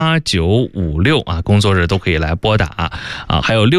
8956啊，工作日都可以来拨打啊，还有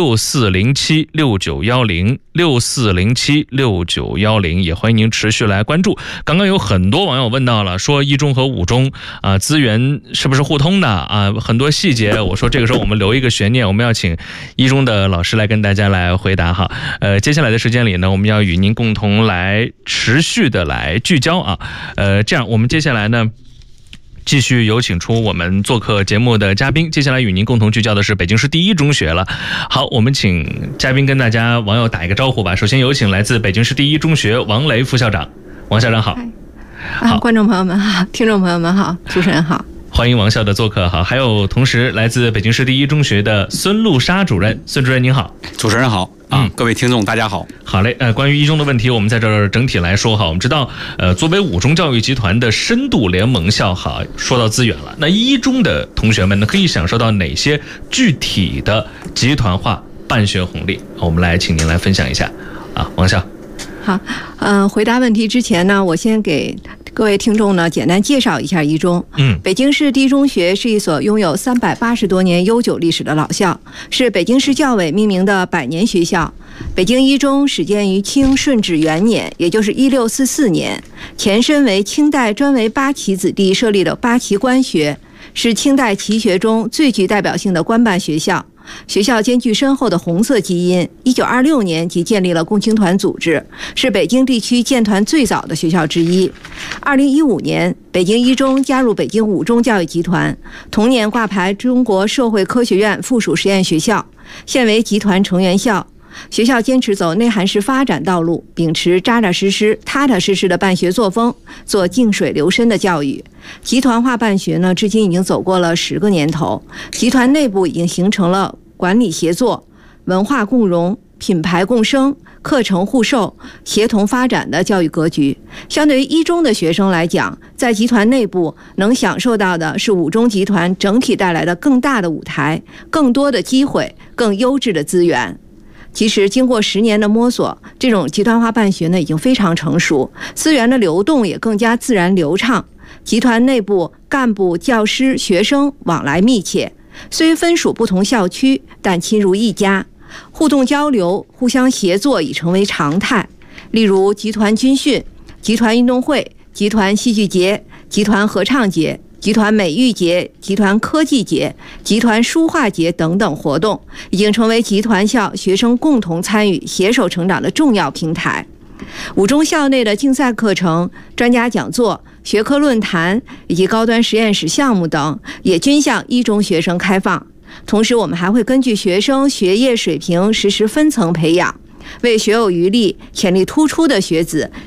6407691064076910，也欢迎您持续来关注。刚刚有很多网友问到了，说一中和五中啊资源是不是互通的啊？很多细节，我说这个时候我们留一个悬念，我们要请一中的老师来跟大家来回答哈。接下来的时间里呢，我们要与您共同来持续的来聚焦啊。这样我们接下来呢，继续有请出我们做客节目的嘉宾，接下来与您共同聚焦的是北京市第一中学了。好，我们请嘉宾跟大家网友打一个招呼吧。首先有请来自北京市第一中学王雷副校长。王校长好。 好，观众朋友们好，听众朋友们好，主持人好， 欢迎王校的做客。好，还有同时来自北京市第一中学的孙露莎主任。孙主任您好。 主持人好各位听众大家好。 好嘞，关于一中的问题我们在这儿整体来说哈。我们知道作为五中教育集团的深度联盟校哈，说到资源了，那一中的同学们呢可以享受到哪些具体的集团化办学红利？我们来请您来分享一下啊，王校。 好，回答问题之前呢，我先给各位听众呢简单介绍一下一中。北京市第一中学是一所拥有380多年悠久历史的老校，是北京市教委命名的100年学校。北京一中始建于清顺治元年，也就是1644年，前身为清代专为八旗子弟设立的八旗官学，是清代旗学中最具代表性的官办学校。学校兼具深厚的红色基因，1926年即建立了共青团组织，是北京地区建团最早的学校之一。2015年，北京一中加入北京五中教育集团，同年挂牌中国社会科学院附属实验学校，现为集团成员校。学校坚持走内涵式发展道路，秉持扎扎实实、踏踏实实的办学作风，做静水流深的教育。集团化办学呢，至今已经走过了10个年头。集团内部已经形成了管理协作、文化共融、品牌共生、课程互授、协同发展的教育格局。相对于一中的学生来讲，在集团内部能享受到的是五中集团整体带来的更大的舞台、更多的机会、更优质的资源。其实经过10年的摸索，这种集团化办学呢已经非常成熟，资源的流动也更加自然流畅。集团内部干部、教师、学生往来密切，虽分属不同校区，但亲如一家，互动交流、互相协作已成为常态。例如集团军训、集团运动会、集团戏剧节、集团合唱节、集团美育节、集团科技节、集团书画节等等活动，已经成为集团校学生共同参与、携手成长的重要平台。五中校内的竞赛课程、专家讲座、学科论坛以及高端实验室项目等，也均向一中学生开放。同时，我们还会根据学生学业水平实施分层培养，为学有余力、潜力突出的学子